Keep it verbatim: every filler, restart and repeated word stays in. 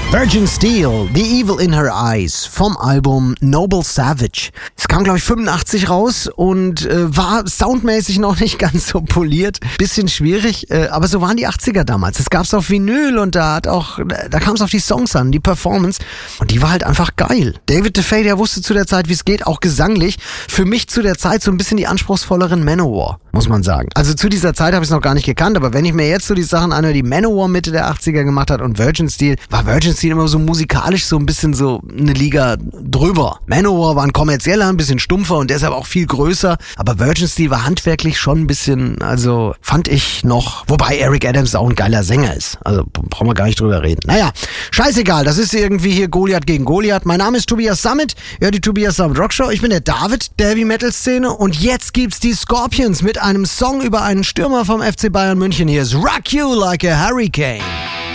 Virgin Steel, The Evil in Her Eyes vom Album Noble Savage. Es kam, glaube ich, fünfundachtzig raus und äh, war soundmäßig noch nicht ganz so poliert. Bisschen schwierig, äh, aber so waren die achtziger damals. Es gab's auf Vinyl und da hat auch, da kam es auf die Songs an, die Performance. Und die war halt einfach geil. David DeFay, der wusste zu der Zeit, wie es geht, auch gesanglich. Für mich zu der Zeit so ein bisschen die anspruchsvolleren Manowar, muss man sagen. Also zu dieser Zeit habe ich es noch gar nicht gekannt, aber wenn ich mir jetzt so die Sachen anhöre, die Manowar Mitte der achtziger gemacht hat und Virgin Steel, war Virgin Steel immer so musikalisch so ein bisschen so eine Liga drüber. Manowar war ein kommerzieller, ein bisschen stumpfer und deshalb auch viel größer, aber Virgin Steel war handwerklich schon ein bisschen, also fand ich noch, wobei Eric Adams auch ein geiler Sänger ist. Also brauchen wir gar nicht drüber reden. Naja, scheißegal, das ist irgendwie hier Goliath gegen Goliath. Mein Name ist Tobias Summit, ihr hört die Tobias Summit Rockshow. Ich bin der David der Heavy Metal Szene und jetzt gibt's die Scorpions mit einem Song über einen Stürmer vom F C Bayern München. Hier ist Rock You Like a Hurricane.